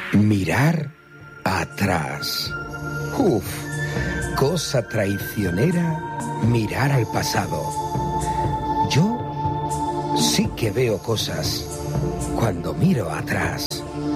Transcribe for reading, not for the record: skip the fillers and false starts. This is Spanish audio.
Mirar atrás. Uf, cosa traicionera mirar al pasado. Yo sí que veo cosas cuando miro atrás.